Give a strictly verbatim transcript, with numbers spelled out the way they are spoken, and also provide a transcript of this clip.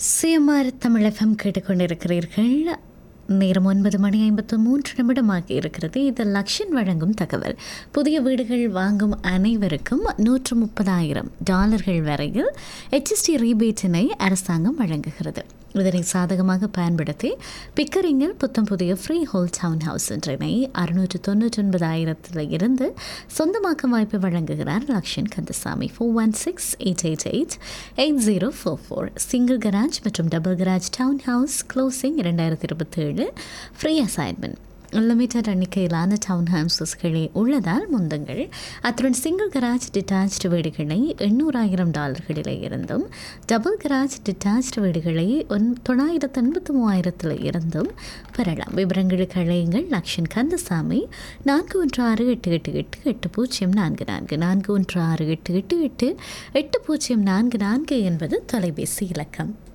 CMR Tamil FM கேட்டுக்கொண்டிருக்கிறீர்கள். நேரம் ஒன்பது மணி ஐம்பத்து மூன்று நிமிடமாகி இருக்கிறது. இது லக்ஷன் வழங்கும் தகவல். புதிய வீடுகள் வாங்கும் அனைவருக்கும் நூற்று முப்பதாயிரம் டாலர்கள் வரையில் ஹெச்எஸ்டி ரீபேட்டினை அரசாங்கம் வழங்குகிறது. இதனை சாதகமாக பயன்படுத்தி பிக்கரிங்கில் புத்தம் புதிய ஃப்ரீ ஹோல் டவுன் ஹவுஸ் ஒன்றினை அறுநூற்று தொண்ணூற்றி ஒன்பதாயிரத்தில் இருந்து சொந்தமாக்கும் வாய்ப்பு வழங்குகிறார் Lakshan Kandasamy. Four one six eight eight eight eight zero four four single garage மற்றும் double garage down house closing இரண்டாயிரத்தி இருபத்தி ஏழு ஃப்ரீ அசைன்மெண்ட் லிமிட்டட் எண்ணிக்கையிலான டவுன் ஹவுசஸ்களே உள்ளதால் முந்துங்கள். அத்துடன் சிங்கிள் கராஜ் டிட்டாச்டு வீடுகளை எண்ணூறாயிரம் டாலர்களில் இருந்தும் டபுள் கராஜ் டிட்டாச்டு வீடுகளை ஒன் தொள்ளாயிரத்து எண்பத்தி மூவாயிரத்தில் இருந்தும் பெறலாம். விவரங்களுக்கு அழையுங்கள் லக்ஷன் கந்தசாமி நான்கு ஒன்று ஆறு எட்டு எட்டு எட்டு எட்டு பூஜ்ஜியம் நான்கு நான்கு நான்கு ஒன்று ஆறு எட்டு எட்டு எட்டு எட்டு பூஜ்ஜியம் நான்கு நான்கு என்பது தொலைபேசி இலக்கம்.